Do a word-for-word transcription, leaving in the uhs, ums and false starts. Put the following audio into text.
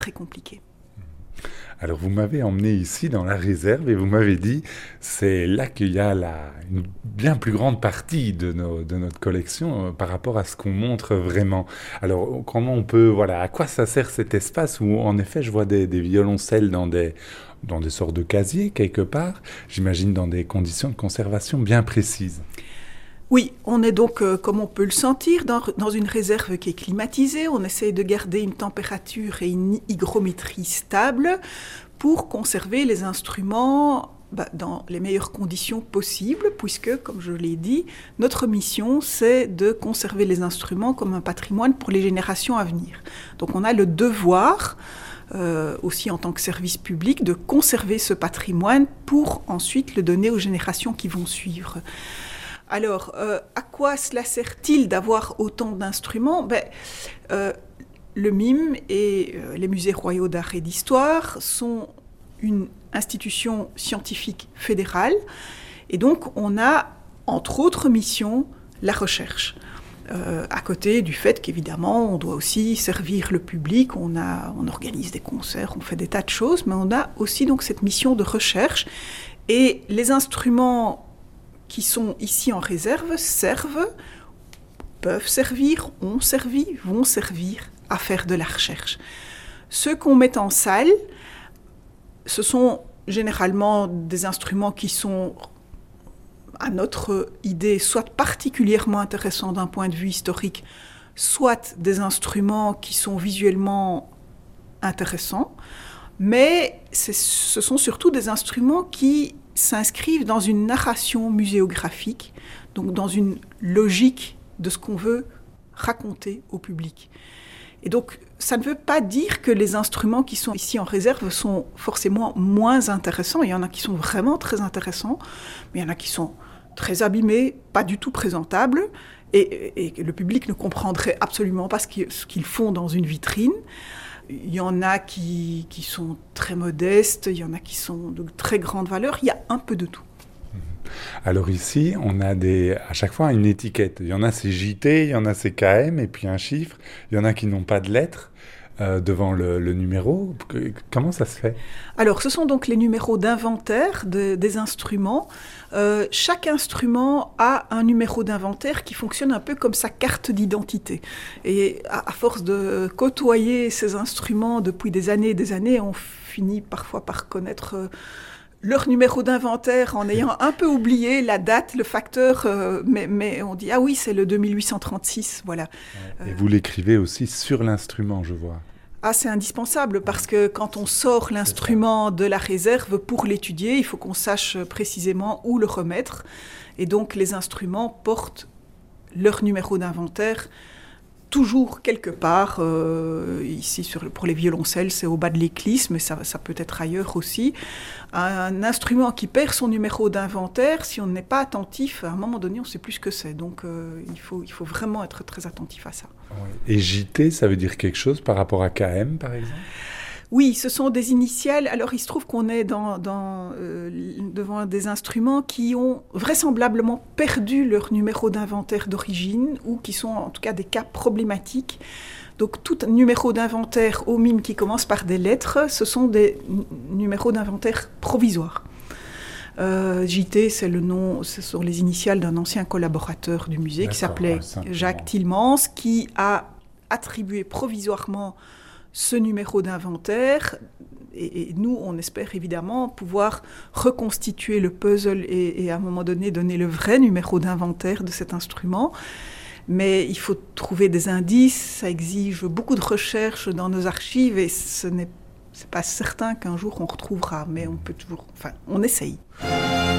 très compliqué. Alors vous m'avez emmené ici dans la réserve et vous m'avez dit c'est là qu'il y a la, une bien plus grande partie de, nos, de notre collection euh, par rapport à ce qu'on montre vraiment. Alors comment on peut, voilà, à quoi ça sert cet espace où en effet je vois des, des violoncelles dans des, dans des sortes de casiers quelque part, j'imagine dans des conditions de conservation bien précises. Oui, on est donc, euh, comme on peut le sentir, dans, dans une réserve qui est climatisée. On essaie de garder une température et une hygrométrie stable pour conserver les instruments bah, dans les meilleures conditions possibles, puisque, comme je l'ai dit, notre mission, c'est de conserver les instruments comme un patrimoine pour les générations à venir. Donc on a le devoir, euh, aussi en tant que service public, de conserver ce patrimoine pour ensuite le donner aux générations qui vont suivre. Alors, euh, à quoi cela sert-il d'avoir autant d'instruments ? ben, euh, Le mime et euh, les musées royaux d'art et d'histoire sont une institution scientifique fédérale. Et donc, on a, entre autres missions, la recherche. Euh, à côté du fait qu'évidemment, on doit aussi servir le public. On, a, on organise des concerts, on fait des tas de choses. Mais on a aussi donc cette mission de recherche. Et les instruments qui sont ici en réserve servent, peuvent servir, ont servi, vont servir à faire de la recherche. Ceux qu'on met en salle, ce sont généralement des instruments qui sont, à notre idée, soit particulièrement intéressants d'un point de vue historique, soit des instruments qui sont visuellement intéressants, mais c'est, ce sont surtout des instruments qui s'inscrivent dans une narration muséographique, donc dans une logique de ce qu'on veut raconter au public. Et donc, ça ne veut pas dire que les instruments qui sont ici en réserve sont forcément moins intéressants. Il y en a qui sont vraiment très intéressants, mais il y en a qui sont très abîmés, pas du tout présentables, et, et le public ne comprendrait absolument pas ce qu'ils font dans une vitrine. Il y en a qui, qui sont très modestes, il y en a qui sont de très grande valeur, il y a un peu de tout. Alors ici, on a des, à chaque fois une étiquette. Il y en a c'est J T, il y en a c'est K M et puis un chiffre. Il y en a qui n'ont pas de lettres euh, devant le, le numéro. Comment ça se fait ? Alors, ce sont donc les numéros d'inventaire de, des instruments. Euh, chaque instrument a un numéro d'inventaire qui fonctionne un peu comme sa carte d'identité. Et à, à force de côtoyer ces instruments depuis des années et des années, on finit parfois par connaître euh, leur numéro d'inventaire en ayant un peu oublié la date, le facteur, euh, mais, mais on dit « Ah oui, c'est le deux mille huit cent trente-six », voilà. Et vous l'écrivez aussi sur l'instrument, je vois. Ah, c'est indispensable parce que quand on sort l'instrument de la réserve pour l'étudier, il faut qu'on sache précisément où le remettre. Et donc, les instruments portent leur numéro d'inventaire toujours quelque part. Euh, ici, sur, pour les violoncelles, c'est au bas de l'éclisse, mais ça, ça peut être ailleurs aussi. Un instrument qui perd son numéro d'inventaire, si on n'est pas attentif, à un moment donné, on ne sait plus ce que c'est. Donc, euh, il faut, il faut vraiment être très attentif à ça. Et J T, ça veut dire quelque chose par rapport à K M, par exemple ? Oui, ce sont des initiales. Alors, il se trouve qu'on est dans, dans, euh, devant des instruments qui ont vraisemblablement perdu leur numéro d'inventaire d'origine ou qui sont en tout cas des cas problématiques. Donc, tout numéro d'inventaire au mime qui commence par des lettres, ce sont des n- numéros d'inventaire provisoires. Euh, J T, c'est le nom, ce sont les initiales d'un ancien collaborateur du musée D'accord, qui s'appelait ouais, Jacques Tilmans, qui a attribué provisoirement ce numéro d'inventaire. Et, et nous, on espère évidemment pouvoir reconstituer le puzzle et, et à un moment donné donner le vrai numéro d'inventaire de cet instrument. Mais il faut trouver des indices, ça exige beaucoup de recherche dans nos archives et ce n'est, c'est pas certain qu'un jour on retrouvera, mais on peut toujours, enfin, on essaye.